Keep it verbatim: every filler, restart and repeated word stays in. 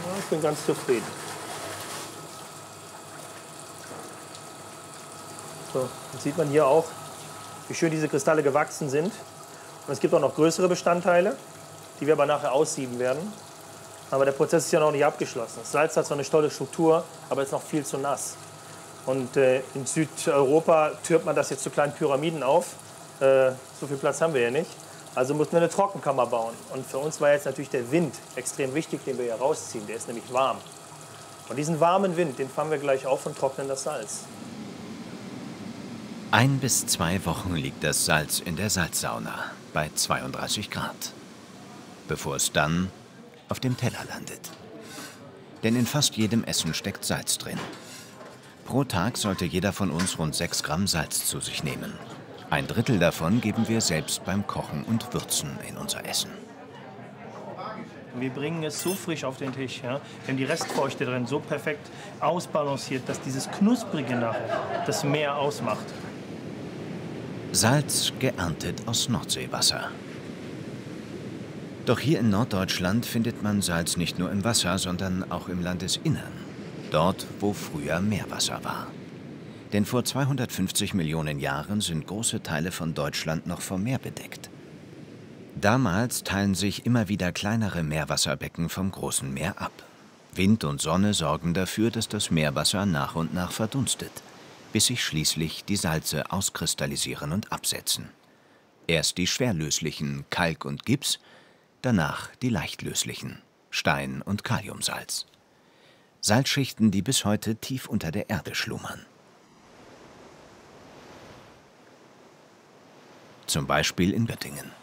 Ja, ich bin ganz zufrieden. So, jetzt sieht man hier auch, wie schön diese Kristalle gewachsen sind. Und es gibt auch noch größere Bestandteile, die wir aber nachher aussieben werden. Aber der Prozess ist ja noch nicht abgeschlossen. Das Salz hat zwar eine tolle Struktur, aber ist noch viel zu nass. Und äh, in Südeuropa türmt man das jetzt zu kleinen Pyramiden auf. Äh, so viel Platz haben wir ja nicht. Also mussten wir eine Trockenkammer bauen. Und für uns war jetzt natürlich der Wind extrem wichtig, den wir hier rausziehen. Der ist nämlich warm. Und diesen warmen Wind, den fangen wir gleich auf und trocknen das Salz. Ein bis zwei Wochen liegt das Salz in der Salzsauna bei zweiunddreißig Grad, bevor es dann auf dem Teller landet. Denn in fast jedem Essen steckt Salz drin. Pro Tag sollte jeder von uns rund sechs Gramm Salz zu sich nehmen. Ein Drittel davon geben wir selbst beim Kochen und Würzen in unser Essen. Wir bringen es so frisch auf den Tisch. Ja? Wir haben die Restfeuchte drin so perfekt ausbalanciert, dass dieses Knusprige nachher das Meer ausmacht. Salz geerntet aus Nordseewasser. Doch hier in Norddeutschland findet man Salz nicht nur im Wasser, sondern auch im Landesinnern. Dort, wo früher Meerwasser war. Denn vor zweihundertfünfzig Millionen Jahren sind große Teile von Deutschland noch vom Meer bedeckt. Damals teilen sich immer wieder kleinere Meerwasserbecken vom großen Meer ab. Wind und Sonne sorgen dafür, dass das Meerwasser nach und nach verdunstet, bis sich schließlich die Salze auskristallisieren und absetzen. Erst die schwerlöslichen Kalk und Gips, danach die leichtlöslichen Stein- und Kaliumsalz. Salzschichten, die bis heute tief unter der Erde schlummern. Zum Beispiel in Göttingen.